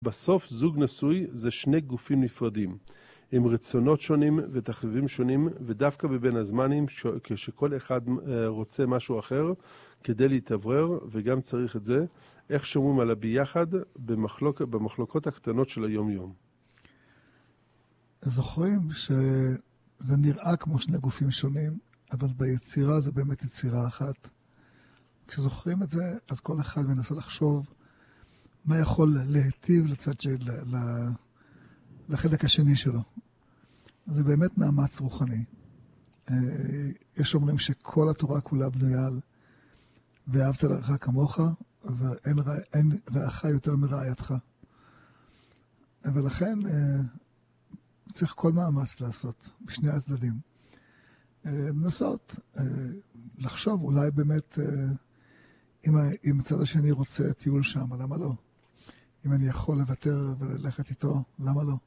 בסוף זוג נשוי זה שני גופים נפרדים, עם רצונות שונים ותחביבים שונים, ודווקא בבין הזמנים, כשכל אחד רוצה משהו אחר, כדי להתעברר, וגם צריך את זה, איך שומרים על הביחד במחלוקות הקטנות של היום-יום. זוכרים שזה נראה כמו שני גופים שונים, אבל ביצירה זה באמת יצירה אחת. כשזוכרים את זה, אז כל אחד מנסה לחשוב מה יכול להיטיב לחלק השני שלו. זה באמת מאמץ רוחני. יש אומרים שכל התורה כולה בנויה על ואהבת לרעך כמוך, ואין רעך יותר מרעייתך. ולכן צריך כל מאמץ לעשות, בשני הצדדים. לנסות, לחשוב אולי באמת, אם הצד השני רוצה טיול שם, למה לא? אם אני יכול לוותר וללכת איתו, למה לא?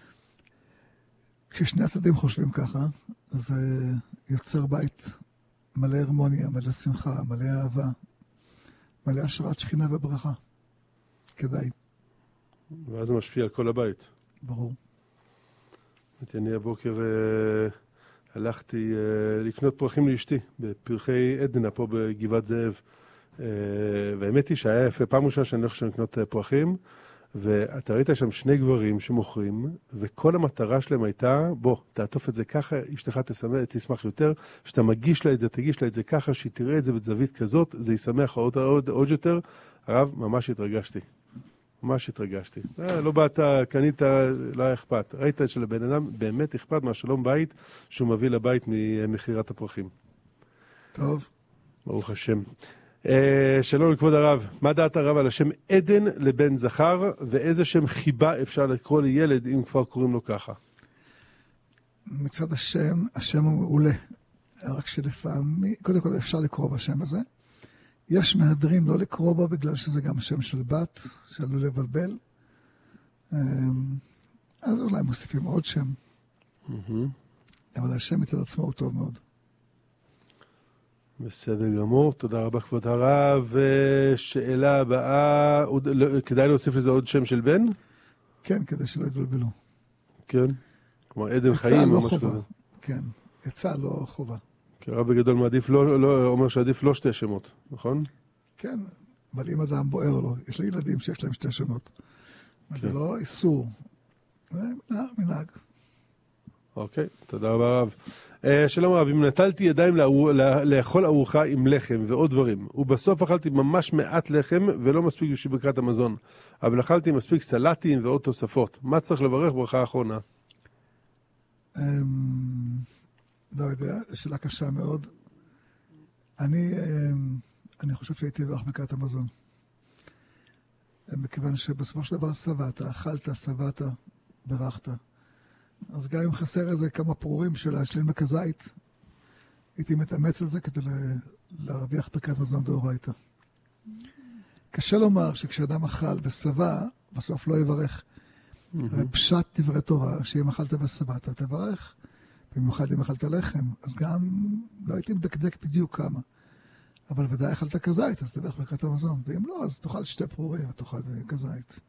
כששני הצדדים חושבים ככה, זה יוצר בית מלא הרמוניה, מלא שמחה, מלא אהבה, מלא השראת שכינה וברכה. כדאי. ואז זה משפיע על כל הבית. ברור. אני הבוקר הלכתי לקנות פרחים לאשתי, בפרחי עדנה פה בגבעת זאב. והאמת היא שהיה יפה, פעם ראשונה שאני הולך שם לקנות פרחים, ואתה ראית שם שני גברים שמוכרים, וכל המטרה שלהם הייתה, בוא, תעטוף את זה ככה, אשתך תשמח יותר, שאתה מגיש לה את זה, תגיש לה את זה ככה, שהיא תראה את זה בזווית כזאת, זה ישמח עוד יותר. הרב, ממש התרגשתי. ממש התרגשתי. לא באת, קנית, לא היה אכפת. ראית שלבן אדם באמת אכפת מהשלום בית, שהוא מביא לבית ממחירת הפרחים. טוב. ברוך השם. שלום לכבוד הרב, מה דעת הרב על השם עדן לבן זכר, ואיזה שם חיבה אפשר לקרוא לילד אם כבר קוראים לו ככה? מצד השם הוא מעולה. רק שלפעמים, קודם כל אפשר לקרוא בשם הזה. יש מהדרים לא לקרוא בו בגלל שזה גם שם של בת, שעלול לבלבל. אז אולי מוסיפים עוד שם. אבל השם מצד עצמו הוא טוב מאוד. בסדר גמור, תודה רבה כבוד הרב. שאלה הבאה, כדאי להוסיף לזה עוד שם של בן? כן, כדי שלא יתבלבלו. כן, כמו עדן חיים או משהו כזה. כן, עצה לא חובה. כי הרב בגדול מעדיף לא אומר שעדיף לא שתי שמות, נכון? כן, אבל אם אדם בוער לו, יש לי ילדים שיש להם שתי שמות. זה לא איסור, זה מנהג. אוקיי, תודה רבה רב. שלום רב, אם נטלתי ידיים לאכול ארוחה עם לחם ועוד דברים, ובסוף אכלתי ממש מעט לחם ולא מספיק בשביל ברכת המזון, אבל אכלתי מספיק סלטים ועוד תוספות. מה צריך לברך ברכה האחרונה? לא יודע, שאלה קשה מאוד. אני חושב שהייתי ברך ברכת המזון. מכיוון שבסופו של דבר שבעת, אכלת, שבעת, ברכת. אז גם אם חסר איזה כמה פרורים של להשלים בכזית, הייתי מתאמץ על זה כדי להרוויח ברכת מזון דאורייתא. קשה לומר שכשאדם אכל ושבע, בסוף לא יברך. ופשט דברי תורה, שאם אכלת ושבעת, תברך. במיוחד אם אכלת לחם, אז גם לא הייתי מדקדק בדיוק כמה. אבל ודאי אכלת כזית, אז תברך ברכת המזון. ואם לא, אז תאכל שתי פרורים ותאכל כזית.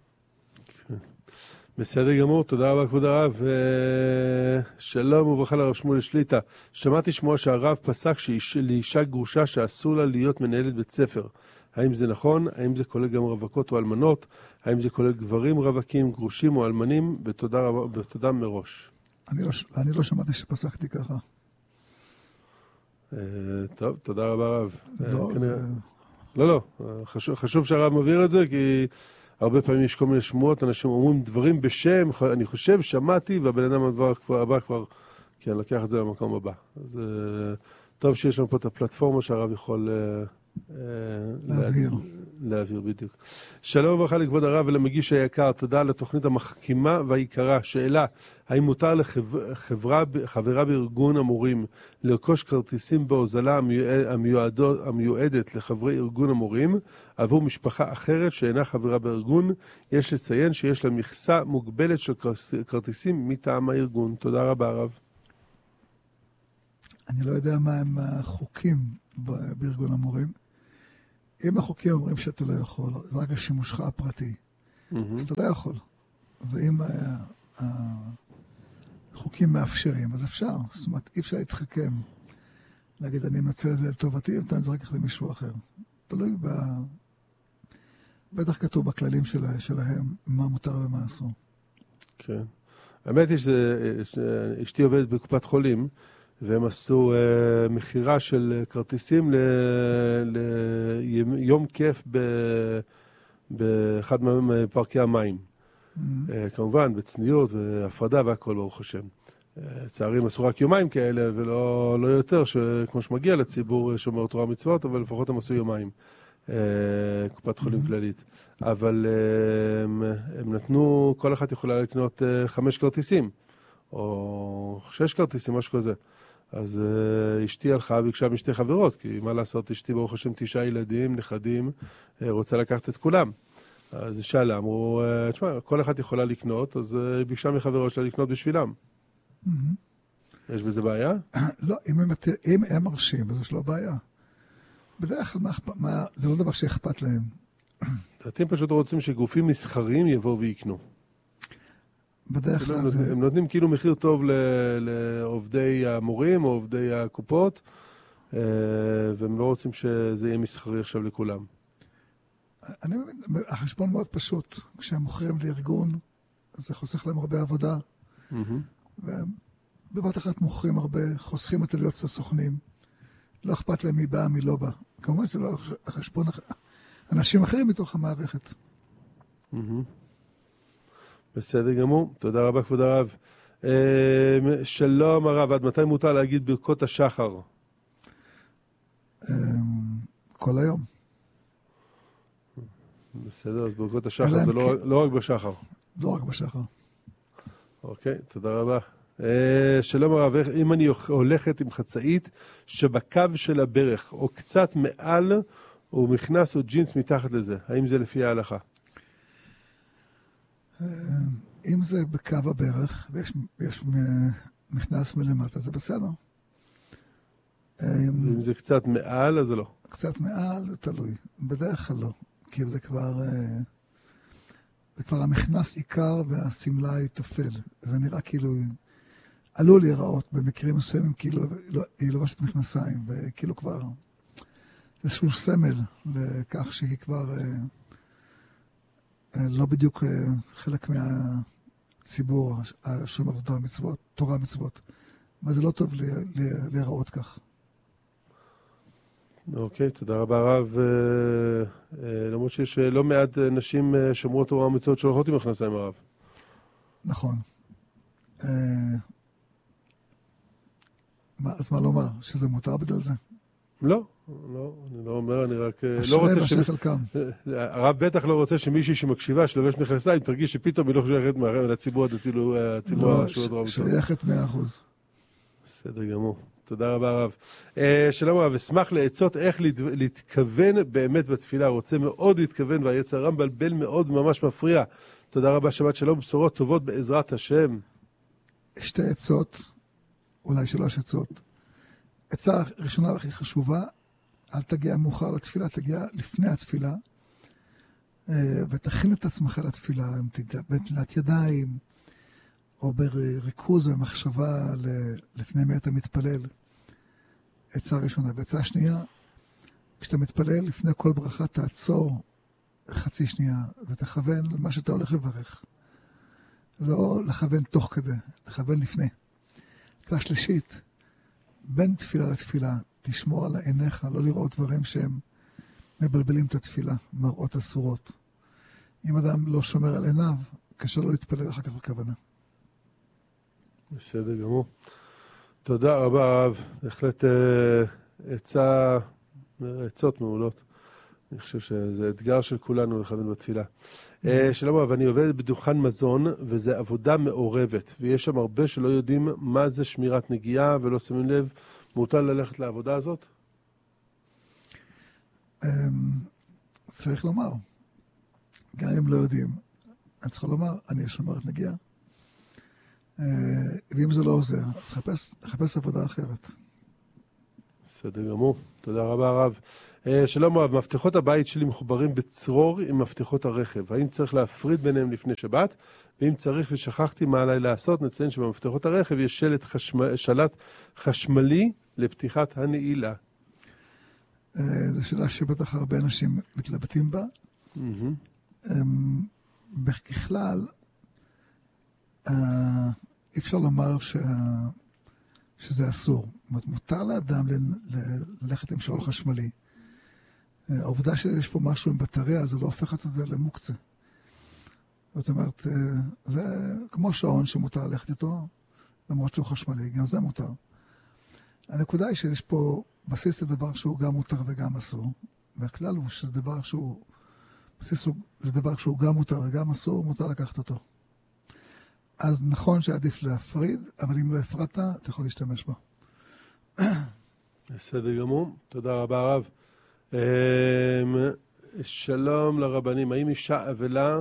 בסדר גמור, תודה רבה כבוד הרב. שלום וברכה לרב שמואל שליטה. שמעתי שמוע שהרב פסק לאישה גרושה שאסור לה להיות מנהלת בית ספר. האם זה נכון? האם זה כולל גם רווקות או אלמנות? האם זה כולל גברים רווקים, גרושים או אלמנים? ותודה מראש. אני לא שמעתי שפסקתי ככה. טוב, תודה רבה רב. לא, חשוב שהרב מבהיר את זה, כי הרבה פעמים יש כל מיני שמועות, אנשים אומרים דברים בשם, אני חושב, שמעתי, והבן אדם הבא כבר, כן, לקח את זה למקום הבא. אז טוב שיש לנו פה את הפלטפורמה שהרב יכול להעביר בדיוק. שלום וברכה לכבוד הרב ולמגיש היקר, תודה על התוכנית המחכימה והיקרה. שאלה, האם מותר לחברה בארגון המורים לרכוש כרטיסים בהוזלה המיועדת לחברי ארגון המורים עבור משפחה אחרת שאינה חברה בארגון? יש לציין שיש לה מכסה מוגבלת של כרטיסים מטעם הארגון. תודה רבה רב. אני לא יודע מה הם החוקים בארגון המורים. אם החוקים אומרים שאתה לא יכול, זה רק השימושך הפרטי. אז אתה לא יכול. ואם החוקים מאפשרים, אז אפשר. זאת אומרת, אי אפשר להתחכם. להגיד, אני מנצל את זה לטובתי, ונותן את זה רק למישהו אחר. תלוי בטח כתוב בכללים שלהם, מה מותר ומה אסור. כן. האמת היא שאשתי עובדת בקופת חולים, והם עשו מחירה של כרטיסים ליום כיף באחד מפארקי המים. כמובן, בצניעות והפרדה והכל, ברוך השם. צערים עשו רק יומיים כאלה, ולא יותר, כמו שמגיע לציבור שומר תורה ומצוות, אבל לפחות הם עשו יומיים. קופת חולים כללית. אבל הם נתנו, כל אחת יכולה לקנות 5 כרטיסים, או 6 כרטיסים, משהו כזה. אז אשתי הלכה, ביקשה משתי חברות, כי מה לעשות, אשתי ברוך השם 9 ילדים, נכדים, רוצה לקחת את כולם. אז שאלה, אמרו, תשמע, כל אחת יכולה לקנות, אז ביקשה מחברות שלה לקנות בשבילם. יש בזה בעיה? לא, אם הם מרשים, אז יש לא בעיה. בדרך כלל, זה לא דבר שאכפת להם. אתם פשוט רוצים שגופים מסחריים יבואו ויקנו. בדרך כלל זה... הם נותנים כאילו מחיר טוב לעובדי המורים או עובדי הקופות, והם לא רוצים שזה יהיה מסחרי עכשיו לכולם. אני מבין, החשבון מאוד פשוט. כשהם מוכרים לארגון, אז זה חוסך להם הרבה עבודה. ובבת אחת מוכרים הרבה, חוסכים את עלויות הסוכנים. לא אכפת להם מי בא, מי לא בא. כמובן זה לא החשבון אנשים אחרים מתוך המערכת. בסדר גמור. תודה רבה, כבוד הרב. שלום הרב, עד מתי מותר להגיד ברכות השחר? כל היום. בסדר, אז ברכות השחר זה לא רק בשחר. לא רק בשחר. אוקיי, תודה רבה. שלום הרב, אם אני הולכת עם חצאית שבקו של הברך, או קצת מעל, או מכנס או ג'ינס מתחת לזה, האם זה לפי ההלכה? אם זה בקו הברך, ויש מכנס מלמטה, זה בסדר. אם זה קצת מעל, אז זה לא. קצת מעל, זה תלוי. בדרך כלל לא, כי זה כבר המכנס עיקר והסמלה היא תפל. זה נראה כאילו, עלול להיראות במקרים מסוימים, כאילו היא לובשת מכנסיים, וכאילו כבר, זה איזשהו סמל לכך שהיא כבר לא בדיוק חלק מהציבור השומר תורה ומצוות. אבל זה לא טוב להיראות כך. אוקיי, תודה רבה רב. למרות שיש לא מעט נשים שומרות תורה ומצוות שהולכות עם מכנסיים הרב. נכון. אז מה לומר? שזה מותר בגלל זה? לא, אני לא אומר, אני רק לא רוצה הרב בטח לא רוצה שמישהי שמקשיבה שלובש מכנסיים תרגיש שפתאום היא לא שייכת לציבור הדתי, הציבור השומר תורה ומצוות. שייכת 100%. בסדר גמור. תודה רבה הרב. שלום הרב, אשמח לעצות איך להתכוון באמת בתפילה. רוצה מאוד להתכוון והיצר הרע מבלבל מאוד ממש מפריע. תודה רבה, שבת שלום, בשורות טובות בעזרת השם. 2 עצות, אולי 3 עצות. עצה ראשונה והכי חשובה, אל תגיע מאוחר לתפילה, תגיע לפני התפילה, ותכין את עצמך לתפילה, בנטילת ידיים, או בריכוז ומחשבה לפני מי אתה מתפלל. עצה ראשונה. ועצה שנייה, כשאתה מתפלל לפני כל ברכה, תעצור חצי שנייה, ותכוון למה שאתה הולך לברך. לא לכוון תוך כדי, לכוון לפני. עצה שלישית, בין תפילה לתפילה, תשמור על עיניך, לא לראות דברים שהם מבלבלים את התפילה, מראות אסורות. אם אדם לא שומר על עיניו, קשה לו להתפלל אחר כך בכוונה. בסדר גמור. תודה רבה הרב, בהחלט עצות מעולות. אני חושב שזה אתגר של כולנו לכוון בתפילה. שלום הרב, אני עובדת בדוכן מזון, וזה עבודה מעורבת, ויש שם הרבה שלא יודעים מה זה שמירת נגיעה, ולא שמים לב, מותר ללכת לעבודה הזאת? צריך לומר, גם אם לא יודעים, אני צריך לומר, אני שומרת נגיעה. ואם זה לא עוזר, אז חפש עבודה אחרת. בסדר גמור, תודה רבה הרב. שלום הרב, מפתחות הבית שלי מחוברים בצרור עם מפתחות הרכב. האם צריך להפריד ביניהם לפני שבת? ואם צריך ושכחתי מה עליי לעשות, נציין שבמפתחות הרכב יש שלט חשמלי לפתיחת הנעילה. זו שאלה שבטח הרבה אנשים מתלבטים בה. בכלל, אי אפשר לומר שזה אסור. זאת אומרת, מותר לאדם ללכת עם שעון חשמלי. העובדה שיש פה משהו עם בטריה, זה לא הופך את זה למוקצה. זאת אומרת, זה כמו שעון שמותר ללכת איתו, למרות שהוא חשמלי, גם זה מותר. הנקודה היא שיש פה בסיס לדבר שהוא גם מותר וגם אסור, והכלל הוא שדבר שהוא, בסיס לדבר שהוא גם מותר וגם אסור, מותר לקחת אותו. אז נכון שעדיף להפריד, אבל אם לא הפרדת, אתה יכול להשתמש בו. בסדר גמור, תודה רבה הרב. שלום לרבנים, האם אישה אבלה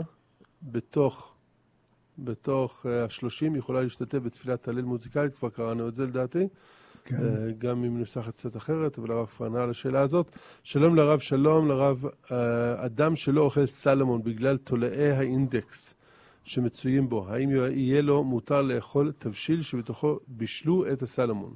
בתוך ה-30 יכולה להשתתף בתפילת הלל מוזיקלית? כבר קראנו את זה לדעתי. כן. גם אם נוסחת קצת אחרת, אבל הרב פרנה על השאלה הזאת. שלום לרב, אדם שלא אוכל סלמון בגלל תולעי האינדקס שמצויים בו, האם יהיה לו מותר לאכול תבשיל שבתוכו בישלו את הסלמון?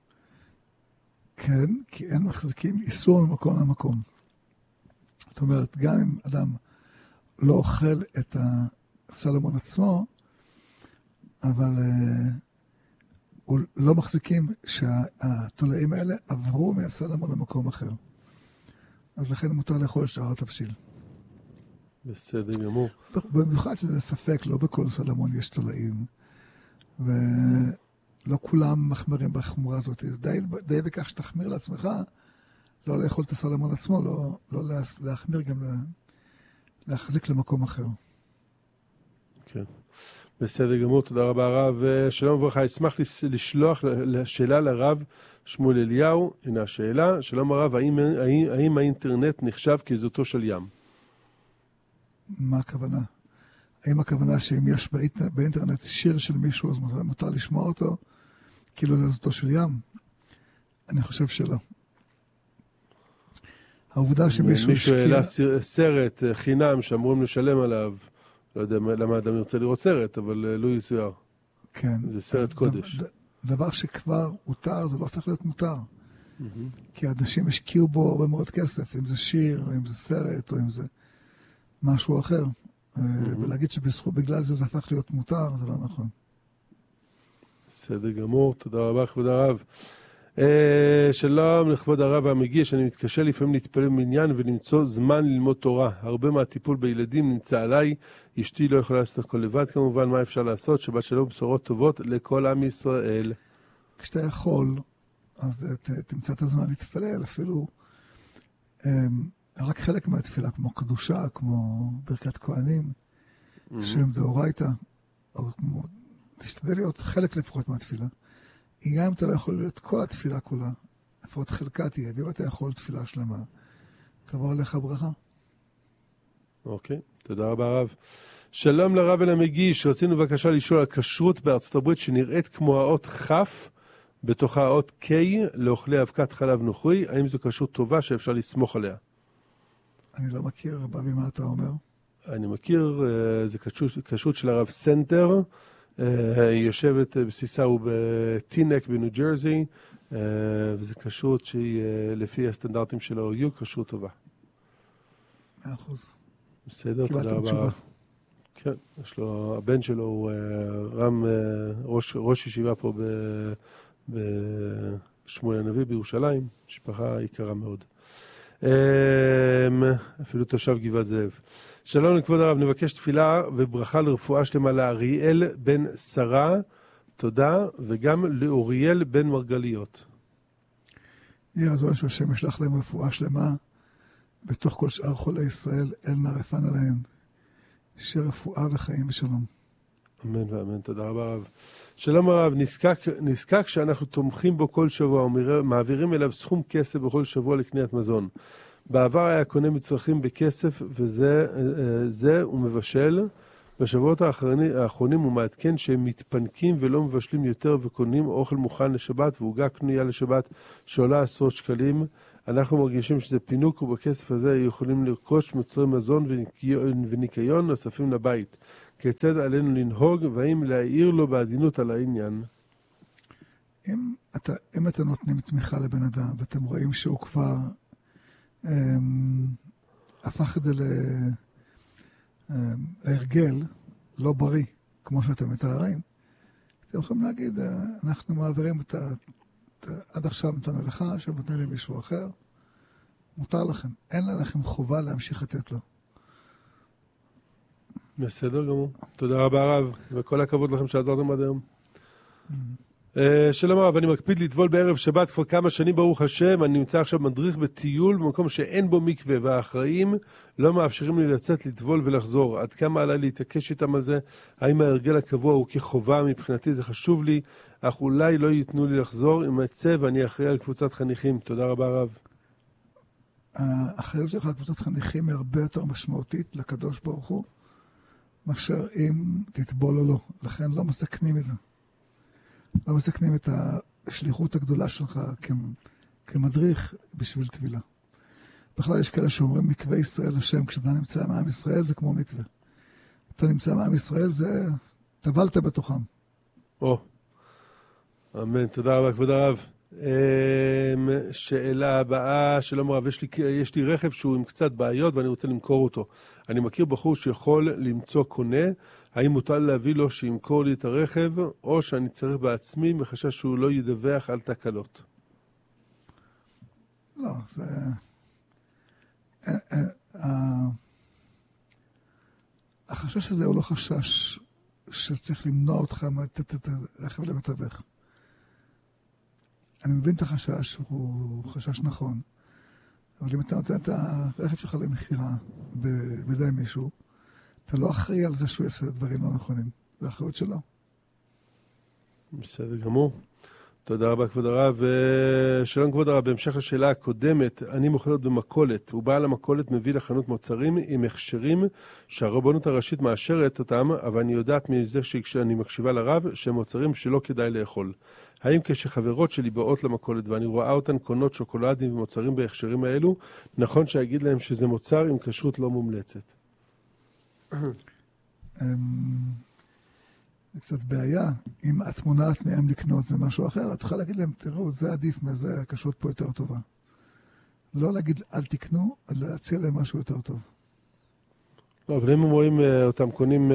כן, כי אין מחזיקים איסור ממקום למקום. זאת אומרת, גם אם אדם לא אוכל את הסלמון עצמו, אבל הוא לא מחזיקים שהתולעים האלה עברו מהסלמון למקום אחר. אז לכן מותר לאכול שאר התבשיל. בסדר גמור. במיוחד שזה ספק, לא בכל סלמון יש תולעים, ולא כולם מחמירים בחומרה הזאת. אז די בכך שתחמיר לעצמך, לא לאכול את הסלמון עצמו, לא להחמיר גם להחזיק למקום אחר. כן. בסדר גמור, תודה רבה הרב. שלום וברכה, אשמח לשלוח שאלה לרב שמואל אליהו. הנה השאלה. שלום הרב, האם האינטרנט נחשב כזאתו של ים? מה הכוונה? האם הכוונה שאם יש באינטרנט שיר של מישהו, אז מותר לשמוע אותו? כאילו זה זאתו של ים? אני חושב שלא. העובדה שמישהו מישהו העלה סרט חינם שאמורים לשלם עליו, לא יודע למה אדם ירצה לראות סרט, אבל לא יצויר. כן. זה סרט קודש. דבר שכבר הותר, זה לא הופך להיות מותר. כי האנשים השקיעו בו הרבה מאוד כסף, אם זה שיר, או אם זה סרט, או אם זה משהו אחר. ולהגיד שבגלל זה הפך להיות מותר, זה לא נכון. בסדר גמור, תודה רבה, כבוד הרב. שלום לכבוד הרב המגיש, אני מתקשה לפעמים להתפלל במניין ולמצוא זמן ללמוד תורה. הרבה מהטיפול בילדים נמצא עליי, אשתי לא יכולה לעשות הכל לבד כמובן, מה אפשר לעשות? שבת שלום, בשורות טובות לכל עם ישראל. כשאתה יכול, אז תמצא את הזמן להתפלל, אפילו רק חלק מהתפילה, כמו קדושה, כמו ברכת כהנים, שם דאורייתא, או כמו, תשתדל להיות חלק לפחות מהתפילה. גם אם אתה לא יכול להיות כל התפילה כולה, לפחות חלקה תהיה, ואם אתה יכול תפילה שלמה, תבוא עליך ברכה. אוקיי, תודה רבה הרב. שלום לרב ולמגיש, רצינו בבקשה לשאול על כשרות בארצות הברית שנראית כמו האות כף, בתוכה האות K לאוכלי אבקת חלב נוכרי, האם זו כשרות טובה שאפשר לסמוך עליה? אני לא מכיר, בבי, מה אתה אומר? אני מכיר, זה כשרות של הרב סנטר, היא יושבת בסיסה הוא בטינק בניו ג'רזי, וזה כשרות שהיא לפי הסטנדרטים של ה-OU, כשרות טובה. 100%. בסדר, תודה רבה. כן, יש לו, הבן שלו הוא ראש ישיבה פה בשמואל הנביא בירושלים, משפחה יקרה מאוד. אפילו תושב גבעת זאב. שלום לכבוד הרב, נבקש תפילה וברכה לרפואה שלמה לאריאל בן שרה, תודה, וגם לאוריאל בן מרגליות. יהיה רצון שהשם ישלח להם רפואה שלמה, בתוך כל שאר חולי ישראל, אל נא רפאנה להם, שרפואה וחיים ושלום. אמן ואמן, תודה רבה הרב. שלום הרב, נזקק שאנחנו תומכים בו כל שבוע ומעבירים אליו סכום כסף בכל שבוע לקניית מזון. בעבר היה קונה מצרכים בכסף וזה הוא מבשל בשבועות האחרונים הוא מעדכן שהם מתפנקים ולא מבשלים יותר וקונים אוכל מוכן לשבת ועוגה קנויה לשבת שעולה עשרות שקלים. אנחנו מרגישים שזה פינוק, ובכסף הזה יכולים לרכוש מוצרי מזון וניקיון נוספים לבית. כיצד עלינו לנהוג, והאם להעיר לו בעדינות על העניין? אם אתם נותנים תמיכה לבן אדם, ואתם רואים שהוא כבר הפך את זה להרגל לא בריא, כמו שאתם מתארים, אתם יכולים להגיד, אנחנו מעבירים עד עכשיו נתנו לך, עכשיו נתנו למישהו אחר, מותר לכם. אין לכם חובה להמשיך לתת לו. בסדר גמור. תודה רבה רב, וכל הכבוד לכם שעזרתם עד היום. שלום רב, אני מקפיד לטבול בערב שבת כבר כמה שנים ברוך השם. אני נמצא עכשיו מדריך בטיול במקום שאין בו מקווה, והאחראים לא מאפשרים לי לצאת לטבול ולחזור. עד כמה עליי להתעקש איתם על זה? האם ההרגל הקבוע הוא כחובה? מבחינתי זה חשוב לי, אך אולי לא ייתנו לי לחזור עם הצא, ואני אחראי על קבוצת חניכים. תודה רבה רב. האחריות שלך על קבוצת חניכים היא הרבה יותר משמעותית לקדוש ברוך הוא, מאשר אם תטבול או לא. לכן לא מסכנים את זה. לא מסכנים את השליחות הגדולה שלך כמדריך בשביל תבילה. בכלל יש כאלה שאומרים מקווה ישראל השם, כשאתה נמצא מעם ישראל זה כמו מקווה. אתה נמצא מעם ישראל זה טבלת בתוכם. אמן, תודה רבה כבוד הרב. שאלה הבאה, שלום רב, יש לי רכב שהוא עם קצת בעיות ואני רוצה למכור אותו. אני מכיר בחור שיכול למצוא קונה, האם מותר להביא לו שימכור לי את הרכב, או שאני צריך בעצמי מחשש שהוא לא ידווח על תקלות? לא, זה... החשש הזה הוא לא חשש שצריך למנוע אותך לתת את הרכב למתווך. אני מבין את החשש, הוא חשש נכון, אבל אם אתה נותן את הרכב שלך למחירה בידי מישהו, אתה לא אחראי על זה שהוא יעשה דברים לא נכונים. זה האחריות שלו. בסדר גמור. תודה רבה כבוד הרב. שלום כבוד הרב, בהמשך לשאלה הקודמת, אני מוכרת במכולת, ובעל המכולת מביא לחנות מוצרים עם הכשרים שהרבנות הראשית מאשרת אותם, אבל אני יודעת מזה שאני מקשיבה לרב שהם מוצרים שלא כדאי לאכול. האם כשחברות שלי באות למכולת ואני רואה אותן קונות שוקולדים ומוצרים בהכשרים האלו, נכון שאגיד להם שזה מוצר עם כשרות לא מומלצת? זה קצת בעיה. אם את מונעת מהם לקנות זה משהו אחר, את צריכה להגיד להם, תראו, זה עדיף מזה, הכשרות פה יותר טובה. לא להגיד, אל תקנו, אלא להציע להם משהו יותר טוב. לא, אבל אם רואים אותם קונים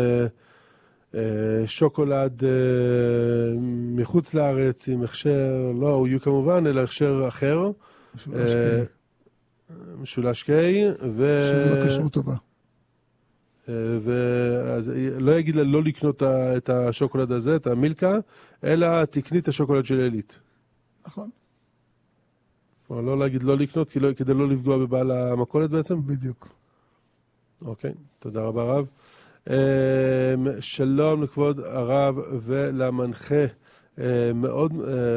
שוקולד מחוץ לארץ עם הכשר, לא הוא יהיו כמובן, אלא הכשר אחר. משולש קי. שזה לא כשרות טובה. ולא יגיד לה לא לקנות את השוקולד הזה, את המילקה, אלא תקני את השוקולד של אלית. נכון. כלומר, לא להגיד לא לקנות כדי לא לפגוע בבעל המכולת בעצם? בדיוק. אוקיי, תודה רבה רב. שלום לכבוד הרב ולמנחה. מאוד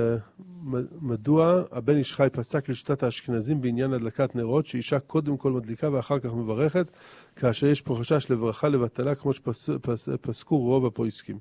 מדוע הבן איש חי פסק לשיטת האשכנזים בעניין הדלקת נרות, שאישה קודם כל מדליקה ואחר כך מברכת, כאשר יש פה חשש לברכה לבטלה, כמו שפסקו רוב הפויסקים?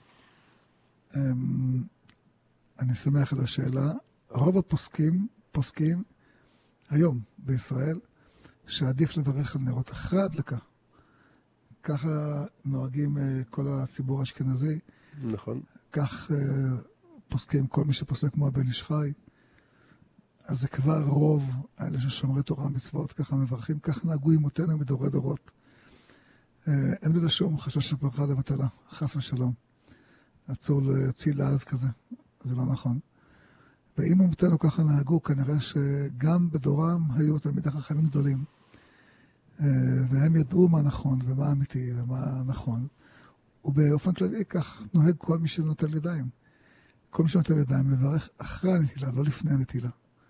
אני שמח על השאלה. רוב הפוסקים היום בישראל שעדיף לברך על נרות אחרי הדלקה. ככה נוהגים כל הציבור האשכנזי. נכון. כך פוסקים כל מי שפוסק כמו הבן איש חי. אז זה כבר רוב האלה ששומרי תורה מצוות, ככה מברכים, כך נהגו אמותינו מדורי דורות. אין בזה שום חשש של ברכה לבטלה, חס ושלום. אסור להוציא לעז כזה, זה לא נכון. ואם אמותינו ככה נהגו, כנראה שגם בדורם היו תלמידי חכמים גדולים, והם ידעו מה נכון ומה אמיתי ומה נכון. ובאופן כללי כך נוהג כל מי שנוטל ידיים. כל מי שנוטל ידיים מברך אחרי הנטילה, לא לפני הנטילה.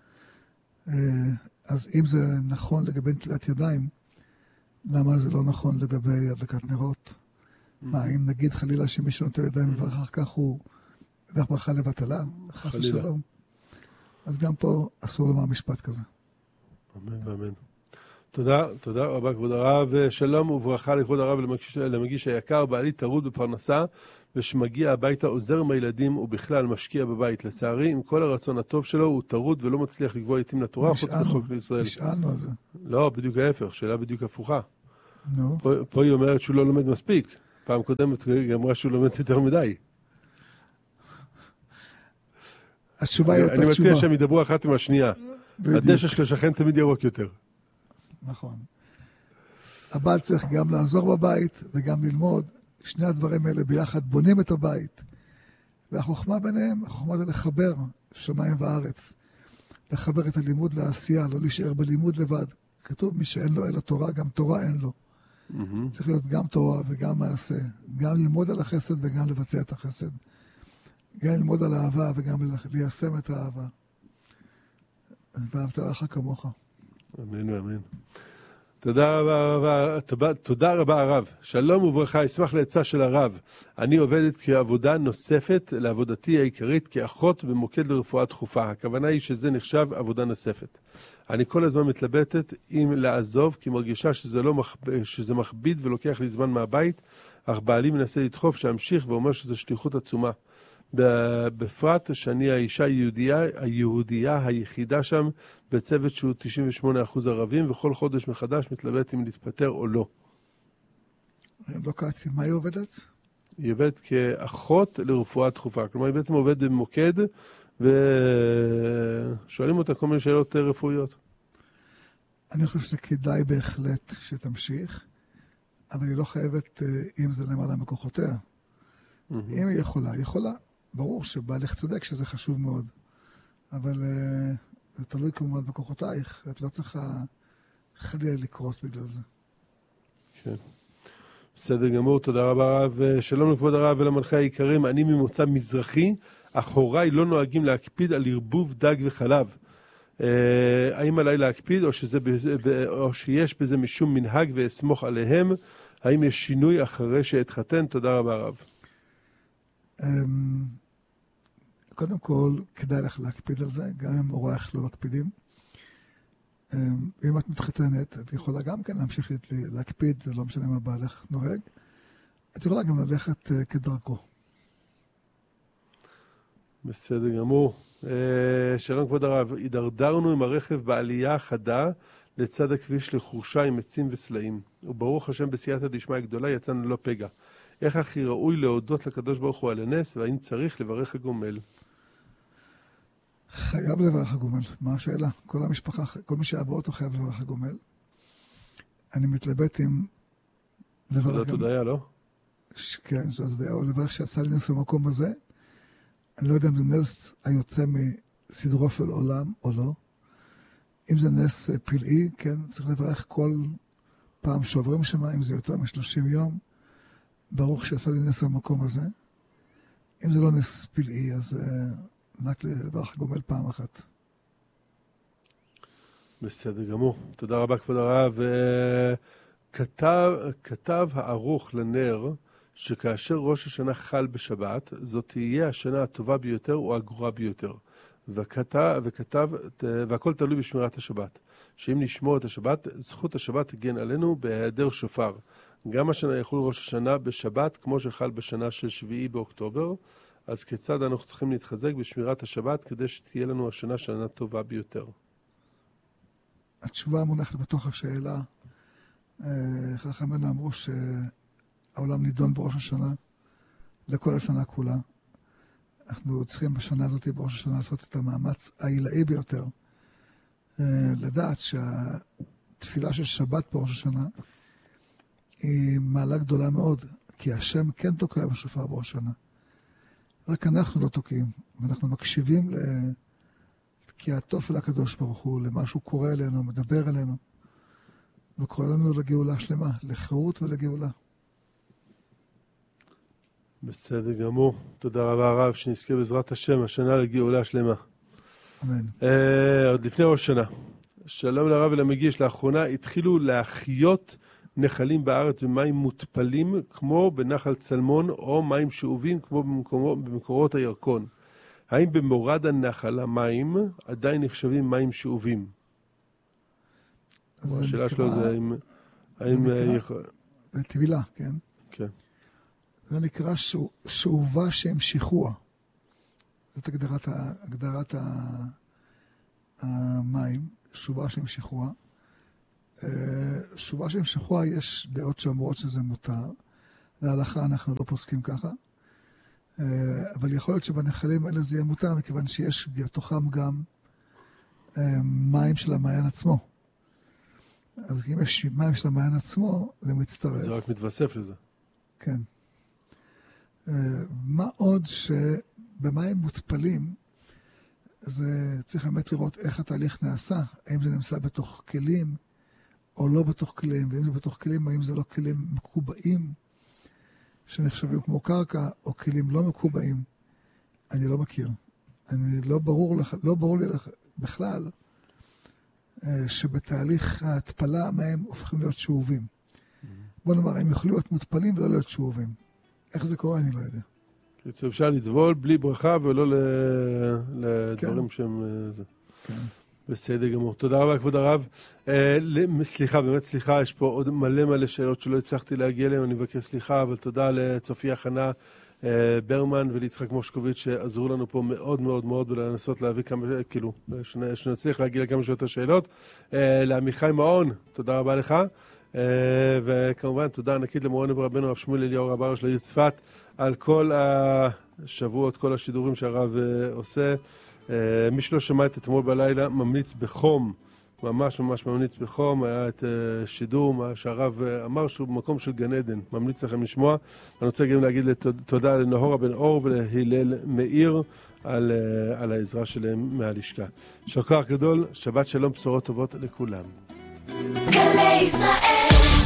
אז אם זה נכון לגבי נטילת ידיים, למה זה לא נכון לגבי הדלקת נרות? מה, אם נגיד חלילה שמי שנוטל ידיים מברך אחר כך הוא מברך ברכה לבטלה, חס ושלום. אז גם פה אסור לומר משפט כזה. אמן ואמן. תודה רבה כבוד הרב. שלום וברכה לכבוד הרב למגיש היקר, בעלי טרוד בפרנסה, ושמגיע הביתה עוזר עם הילדים ובכלל משקיע בבית. לצערי, עם כל הרצון הטוב שלו, הוא טרוד ולא מצליח לקבוע עיתים לתורה, חוץ מחוק לישראל. נשאלנו על זה. לא, בדיוק ההפך, שאלה בדיוק הפוכה. נו. פה היא אומרת שהוא לא לומד מספיק. פעם קודמת היא אמרה שהוא לומד יותר מדי. התשובה היא אותה תשובה. אני מציע שהם ידברו אחת עם השנייה. הדשא של השכן תמיד ירוק יותר. נכון. הבעל צריך גם לעזור בבית וגם ללמוד. שני הדברים האלה ביחד בונים את הבית. והחוכמה ביניהם, החוכמה זה לחבר שמיים וארץ. לחבר את הלימוד לעשייה, לא להישאר בלימוד לבד. כתוב, מי שאין לו אלא תורה, גם תורה אין לו. צריך להיות גם תורה וגם מעשה. גם ללמוד על החסד וגם לבצע את החסד. גם ללמוד על האהבה וגם ליישם את האהבה. ואהבת לך כמוך. אמן ואמן. תודה רבה הרב. שלום וברכה, אשמח לעצה של הרב. אני עובדת כעבודה נוספת לעבודתי העיקרית כאחות במוקד לרפואה דחופה. הכוונה היא שזה נחשב עבודה נוספת. אני כל הזמן מתלבטת אם לעזוב, כי מרגישה שזה מכביד ולוקח לי זמן מהבית, אך בעלי מנסה לדחוף שאמשיך ואומר שזה שליחות עצומה. בפרט שאני האישה היהודייה היחידה שם בצוות שהוא 98% ערבים, וכל חודש מחדש מתלבט אם להתפטר או לא. לא קראתי, מה היא עובדת? היא עובדת כאחות לרפואה דחופה. כלומר, היא בעצם עובדת במוקד, ושואלים אותה כל מיני שאלות רפואיות. אני חושב שזה כדאי בהחלט שתמשיך, אבל היא לא חייבת, אם זה למעלה מכוחותיה. אם היא יכולה, היא יכולה. ברור שבעלך צודק שזה חשוב מאוד, אבל זה תלוי כמובן בכוחותייך, את לא צריכה חלילה לקרוס בגלל זה. כן. בסדר גמור, תודה רבה הרב. שלום לכבוד הרב ולמנחי היקרים, אני ממוצא מזרחי, אך הוריי לא נוהגים להקפיד על ערבוב דג וחלב. האם עליי להקפיד או שיש בזה משום מנהג ואסמוך עליהם? האם יש שינוי אחרי שאתחתן? תודה רבה הרב. קודם כל, כדאי לך להקפיד על זה, גם אם הורייך לא מקפידים. אם את מתחתנת, את יכולה גם כן להמשיך להקפיד, זה לא משנה מה בעלך נוהג. את יכולה גם ללכת כדרכו. בסדר גמור. שלום כבוד הרב, הידרדרנו עם הרכב בעלייה חדה לצד הכביש לחורשה עם עצים וסלעים. וברוך השם בסייעתא דשמיא גדולה יצאנו ללא פגע. איך הכי ראוי להודות לקדוש ברוך הוא על הנס, והאם צריך לברך הגומל? חייב לברך הגומל. מה השאלה? כל המשפחה, כל מי שהיה באוטו חייב לברך הגומל. אני מתלבט עם לברך גם... תודה, לא? כן, זאת הודיה, או לברך שעשה לי נס במקום הזה. אני לא יודע אם זה נס היוצא מסדרו של עולם או לא. אם זה נס פלאי, כן, צריך לברך כל פעם שעוברים שם, אם זה יותר מ-30 יום. ברוך שעשה לי נס במקום הזה. אם זה לא נס פלאי, אז רק לברך גומל פעם אחת. בסדר גמור. תודה רבה כבוד הרב. כתב הערוך לנר שכאשר ראש השנה חל בשבת, זאת תהיה השנה הטובה ביותר או הגרועה ביותר. והכל תלוי בשמירת השבת. שאם נשמור את השבת, זכות השבת תגן עלינו בהיעדר שופר. גם השנה יחול ראש השנה בשבת, כמו שחל בשנה של 7 באוקטובר, אז כיצד אנחנו צריכים להתחזק בשמירת השבת, כדי שתהיה לנו השנה שנה טובה ביותר? התשובה מונחת בתוך השאלה. חכמינו אמרו שהעולם נידון בראש השנה, לכל השנה כולה. אנחנו צריכים בשנה הזאת, בראש השנה, לעשות את המאמץ העילאי ביותר. לדעת שהתפילה של שבת בראש השנה, היא מעלה גדולה מאוד, כי השם כן תוקע בשופר בראש השנה. רק אנחנו לא תוקעים, ואנחנו מקשיבים לתקיעתו של הקדוש ברוך הוא, למה שהוא קורא אלינו, מדבר אלינו, וקורא לנו לגאולה שלמה, לחירות ולגאולה. בסדר גמור. תודה רבה הרב, שנזכה בעזרת השם, השנה לגאולה שלמה. אמן. עוד לפני ראש שנה. שלום לרב ולמגיש, לאחרונה התחילו להחיות נחלים בארץ ומים מוטפלים, כמו בנחל צלמון, או מים שאובים, כמו במקורות הירקון. האם במורד הנחל המים עדיין נחשבים מים שאובים? השאלה שלו זה האם טבילה, כן? כן. זה נקרא שאובה שהם שיחוע. זאת הגדרת המים, שאובה שהם שיחוע. שאובה שהם שיחוע יש דעות שאומרות שזה מותר. להלכה אנחנו לא פוסקים ככה. אבל יכול להיות שבנחלים האלה זה יהיה מותר, מכיוון שיש בתוכם גם מים של המעיין עצמו. אז אם יש מים של המעיין עצמו, זה מצטרף. זה רק מתווסף לזה. כן. מה עוד שבמים מותפלים, זה צריך באמת לראות איך התהליך נעשה, האם זה נמצא בתוך כלים או לא בתוך כלים, ואם זה בתוך כלים, האם זה לא כלים מקובעים שנחשבים כמו קרקע, או כלים לא מקובעים, אני לא מכיר. לא ברור לי בכלל שבתהליך ההתפלה המים הופכים להיות שאובים. בוא נאמר, הם יכולים להיות מותפלים ולא להיות שאובים. איך זה קורה, אני לא יודע. אפשר לטבול בלי ברכה ולא לדברים שהם... כן. בסדר גמור. תודה רבה, כבוד הרב. סליחה, באמת סליחה, יש פה עוד מלא שאלות שלא הצלחתי להגיע אליהם, אני מבקש סליחה, אבל תודה לצופיה חנה ברמן וליצחק מושקוביץ' שעזרו לנו פה מאוד מאוד מאוד ולנסות להביא כמה, כאילו, שנצליח להגיע לכמה שיותר שאלות. לעמיחי מעון, תודה רבה לך. וכמובן, תודה ענקית למורנו ורבנו הרב שמואל אליהו רב הראשי לעיר צפת על כל השבועות, כל השידורים שהרב עושה. מי שלא שמע את אתמול בלילה ממליץ בחום, ממש ממליץ בחום, היה את שידור שהרב אמר שהוא במקום של גן עדן, ממליץ לכם לשמוע. אני רוצה גם להגיד תודה לנהורה בן אור ולהילל מאיר על העזרה שלהם מהלשכה. יישר כוח גדול, שבת שלום, בשורות טובות לכולם. גלי ישראל.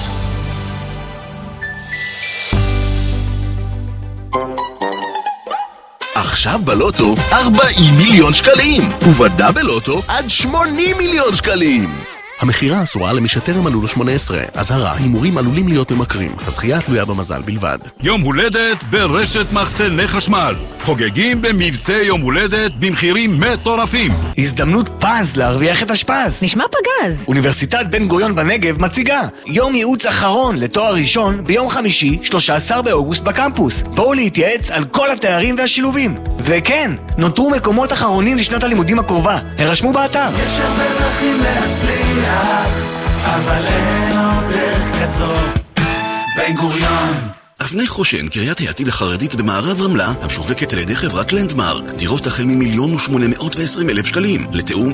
עכשיו בלוטו 40 מיליון שקלים, ובדאבל לוטו עד 80 מיליון שקלים. המחירה אסורה למי שטרם מלאו לו 18. אזהרה, הימורים עלולים להיות ממכרים. הזכייה תלויה במזל בלבד. יום הולדת ברשת מחסני חשמל. חוגגים במבצעי יום הולדת במחירים מטורפים. הזדמנות פז להרוויח את השפז. נשמע פגז. אוניברסיטת בן גוריון בנגב מציגה יום ייעוץ אחרון לתואר ראשון ביום חמישי 13 באוגוסט בקמפוס. בואו להתייעץ על כל התארים והשילובים. וכן, נותרו מקומות אחרונים לשנת הלימודים הקרובה. הרשמו באתר. יש הרבה דרכים להצליח, אבל אין עוד דרך כזאת. בן גוריון. אבני חושן, קריית העתיד החרדית במערב רמלה, המשווקת על ידי חברת לנדמרק. דירות החל מ1,820,000 שקלים. לתאום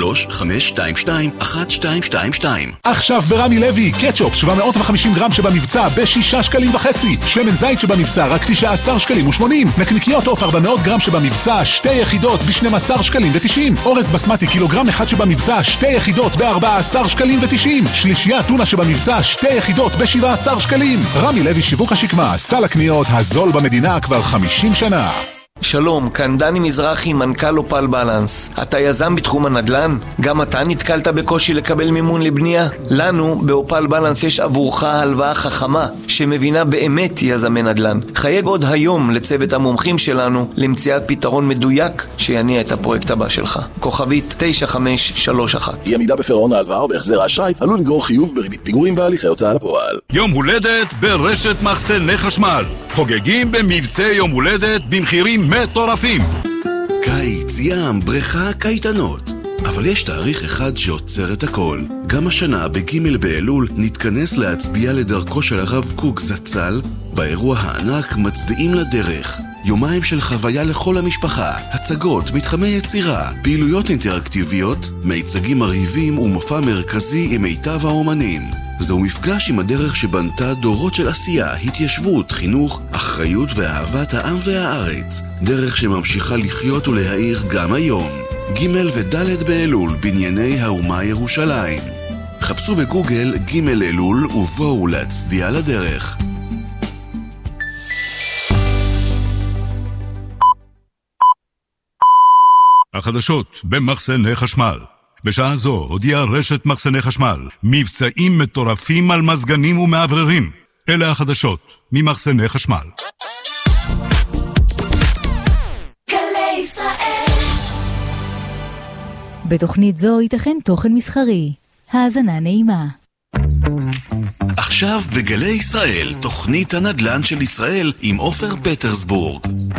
03-522-1222. עכשיו ברמי לוי, קטשופ 750 גרם שבמבצע ב6.5 שקלים. שמן זית שבמבצע רק 19 שקלים ו80. נקניקיות עוף 400 גרם שבמבצע 2 יחידות ב12 שקלים ו90. אורז בסמטי קילוגרם אחד שבמבצע 2 יחידות ב14 שקלים ו90. שלישייה טונה שבמבצע 2 יחידות ב17 שקלים. רמי לוי שיווק השקמה. סל הקניות הזול במדינה כבר 50 שנה. שלום, כאן דני מזרחי, מנכ"ל אופל בלנס. אתה יזם בתחום הנדל"ן? גם אתה נתקלת בקושי לקבל מימון לבנייה? לנו באופל בלנס יש עבורך הלוואה חכמה שמבינה באמת יזמי נדל"ן. חייג עוד היום לצוות המומחים שלנו למציאת פתרון מדויק שיניע את הפרויקט הבא שלך. כוכבית 9531. אי עמידה בפירעון ההלוואה או בהחזר האשראי עלול לגרור חיוב בריבית פיגורים והליכי הוצאה לפועל. יום הולדת ברשת מחסני חשמל. חוגגים במבצעי יום הולדת במחירים מטורפים. קיץ, ים, בריכה, קייטנות. אבל יש תאריך אחד שעוצר את הכל. גם השנה בג' באלול נתכנס להצדיע לדרכו של הרב קוק זצ"ל באירוע הענק מצדיעים לדרך. יומיים של חוויה לכל המשפחה, הצגות, מתחמי יצירה, פעילויות אינטראקטיביות, מיצגים מרהיבים ומופע מרכזי עם מיטב האומנים. זהו מפגש עם הדרך שבנתה דורות של עשייה, התיישבות, חינוך, אחריות ואהבת העם והארץ. דרך שממשיכה לחיות ולהאיר גם היום. ג' וד' באלול בנייני האומה ירושלים. חפשו בגוגל ג' אלול ובואו להצדיע לדרך. החדשות במחסני חשמל. בשעה זו הודיעה רשת מחסני חשמל מבצעים מטורפים על מזגנים ומעבררים. אלה החדשות ממחסני חשמל. גלי ישראל. בתוכנית זו ייתכן תוכן מסחרי. האזנה נעימה. עכשיו בגלי ישראל, תוכנית הנדל"ן של ישראל עם עופר פטרסבורג.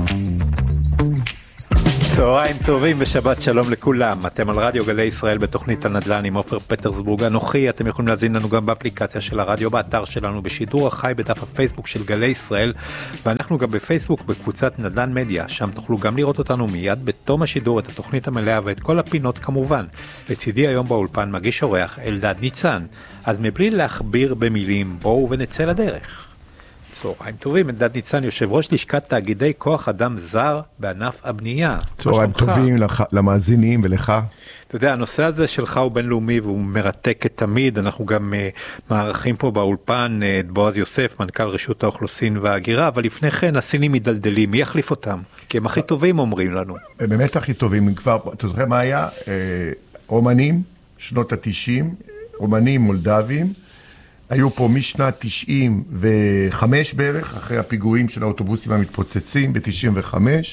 צהריים טובים ושבת שלום לכולם. אתם על רדיו גלי ישראל בתוכנית הנדל"ן עם עופר פטרסבורג אנוכי. אתם יכולים להזין לנו גם באפליקציה של הרדיו, באתר שלנו, בשידור החי בדף הפייסבוק של גלי ישראל, ואנחנו גם בפייסבוק בקבוצת נדל"ן מדיה. שם תוכלו גם לראות אותנו מיד בתום השידור, את התוכנית המלאה ואת כל הפינות כמובן. לצידי היום באולפן מגיש אורח אלדד ניצן. אז מבלי להכביר במילים, בואו ונצא לדרך. צהריים טובים, אלדד ניצן, יושב ראש לשכת תאגידי כוח אדם זר בענף הבנייה. צהריים טובים למאזינים ולך. אתה יודע, הנושא הזה שלך הוא בינלאומי והוא מרתק תמיד. אנחנו גם מערכים פה באולפן את בועז יוסף, מנכ"ל רשות האוכלוסין וההגירה, אבל לפני כן הסינים מדלדלים, מי יחליף אותם? כי הם הכי טובים אומרים לנו. הם באמת הכי טובים, כבר, אתה זוכר מה היה? רומנים, שנות ה-90, רומנים מולדבים, היו פה משנת 95 בערך, אחרי הפיגועים של האוטובוסים המתפוצצים ב-95,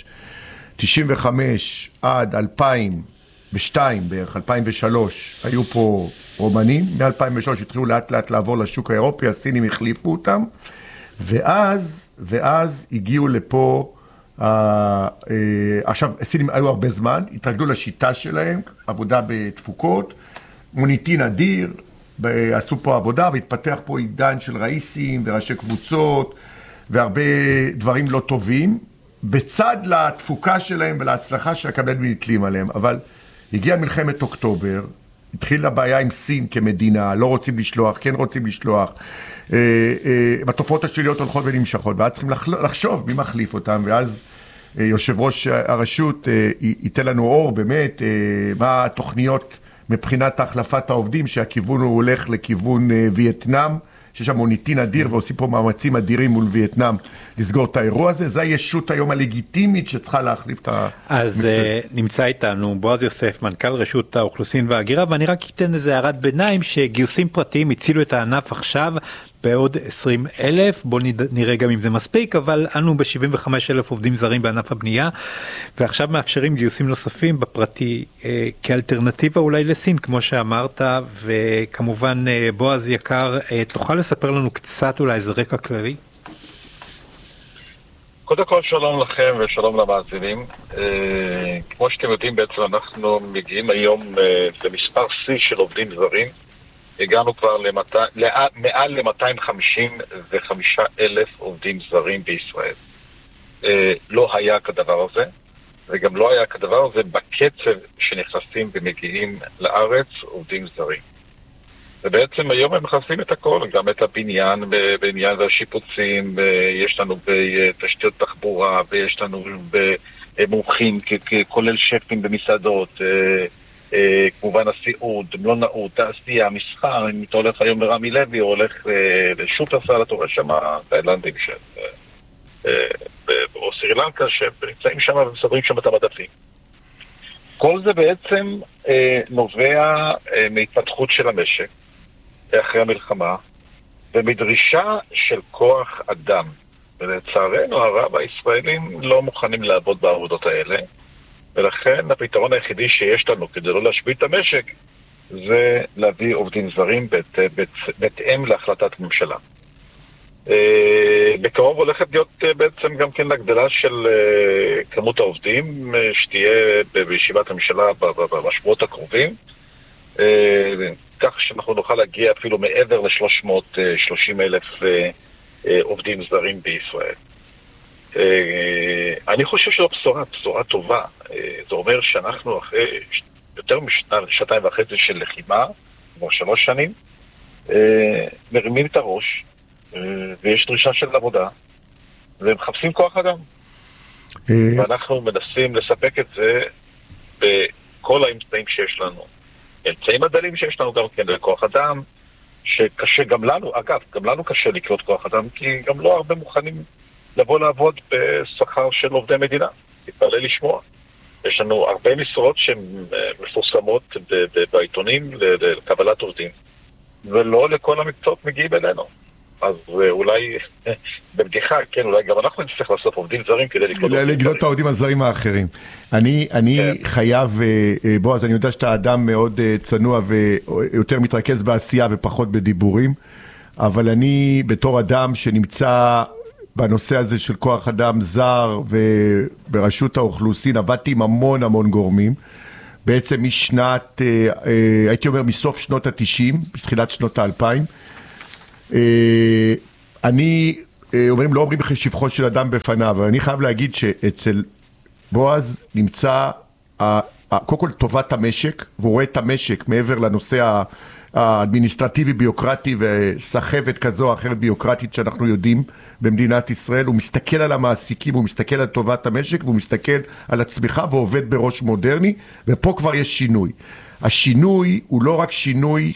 95 עד 2002 בערך, 2003, היו פה רומנים, מ-2003 התחילו לאט לאט לעבור לשוק האירופי, הסינים החליפו אותם, ואז הגיעו לפה, עכשיו, הסינים היו הרבה זמן, התרגלו לשיטה שלהם, עבודה בתפוקות, מוניטין אדיר, עשו פה עבודה והתפתח פה עידן של ראיסים וראשי קבוצות והרבה דברים לא טובים בצד לתפוקה שלהם ולהצלחה שהקבלנים נתלים עליהם. אבל הגיעה מלחמת אוקטובר, התחילה בעיה עם סין כמדינה, לא רוצים לשלוח, כן רוצים לשלוח, התופעות השליליות הולכות ונמשכות, ואז צריכים לחשוב מי מחליף אותם, ואז יושב ראש הרשות ייתן לנו אור באמת מה התוכניות מבחינת החלפת העובדים, שהכיוון הוא הולך לכיוון וייטנאם, שיש שם מוניטין אדיר ועושים פה מאמצים אדירים מול וייטנאם לסגור את האירוע הזה. זה הישות היום הלגיטימית שצריכה להחליף את אז נמצא איתנו בועז יוסף, מנכ"ל רשות האוכלוסין וההגירה, ואני רק אתן איזה הערת ביניים שגיוסים פרטיים הצילו את הענף עכשיו בעוד 20,000, בואו נראה גם אם זה מספיק, אבל אנו ב-75,000 עובדים זרים בענף הבנייה, ועכשיו מאפשרים גיוסים נוספים בפרטי כאלטרנטיבה אולי לסין, כמו שאמרת, וכמובן בועז יקר, תוכל לספר לנו קצת אולי איזה רקע כללי? קודם כל שלום לכם ושלום למאזינים. כמו שאתם יודעים, בעצם אנחנו מגיעים היום למספר C של עובדים זרים. הגענו כבר מעל ל-255,000 עובדים זרים בישראל. לא היה כדבר הזה, וגם לא היה כדבר הזה בקצב שנכנסים ומגיעים לארץ עובדים זרים. ובעצם היום הם מכנסים את הכל, גם את הבניין, בעניין והשיפוצים, יש לנו בתשתיות תחבורה, ויש לנו במומחים, כולל שפים במסעדות, כמובן הסיעוד, מלונאות, תעשייה, מסחר. אם אתה הולך היום לרמי לוי, או הולך לשופרסל, אתה רואה שם תאילנדים או סרילנקה שנמצאים שם ומסדרים שם את המדפים. כל זה בעצם נובע מהתפתחות של המשק אחרי המלחמה ומדרישה של כוח אדם, ולצערנו הרב הישראלים לא מוכנים לעבוד בעבודות האלה, ולכן הפתרון היחידי שיש לנו כדי לא להשבית את המשק זה להביא עובדים זרים בהתאם להחלטת ממשלה. בקרוב הולכת להיות בעצם גם כן הגדלה של כמות העובדים שתהיה בישיבת הממשלה בשבועות הקרובים, כך שאנחנו נוכל להגיע אפילו מעבר ל-330,000 עובדים זרים בישראל. אני חושב שזו בשורה טובה. זה אומר שאנחנו אחרי יותר משנתיים וחצי של לחימה, כבר 3 שנים, מרימים את הראש, ויש דרישה של עבודה, ומחפשים כוח אדם. ואנחנו מנסים לספק את זה בכל האמצעים שיש לנו. האמצעים הדלים שיש לנו גם כן לכוח אדם, שקשה גם לנו, אגב, גם לנו קשה לקלוט כוח אדם, כי גם לא הרבה מוכנים לבוא לעבוד בשכר של עובדי מדינה. תתפלא לשמוע. יש לנו הרבה משרות שהן מפורסמות בעיתונים לקבלת עובדים, ולא לכל המקצועות מגיעים אלינו. אז אולי בבדיחה, כן, אולי גם אנחנו נצטרך לעשות עובדים זרים כדי לקלוט את העובדים הזרים האחרים. אני חייב, בועז, אני יודע שאתה אדם מאוד צנוע ויותר מתרכז בעשייה ופחות בדיבורים, אבל אני בתור אדם שנמצא בנושא הזה של כוח אדם זר וברשות האוכלוסין, עבדתי עם המון גורמים, בעצם משנת, הייתי אומר מסוף שנות ה-90, בתחילת שנות ה-2000, אני, לא אומרים שבחו של אדם בפניו, אבל אני חייב להגיד שאצל בועז נמצא, קודם כל טובת המשק, והוא רואה את המשק מעבר לנושא האדמיניסטרטיבי ביוקרטי וסחבת כזו או אחרת ביוקרטית שאנחנו יודעים במדינת ישראל. הוא מסתכל על המעסיקים, הוא מסתכל על טובת המשק, והוא מסתכל על הצמיחה ועובד בראש מודרני, ופה כבר יש שינוי. השינוי הוא לא רק שינוי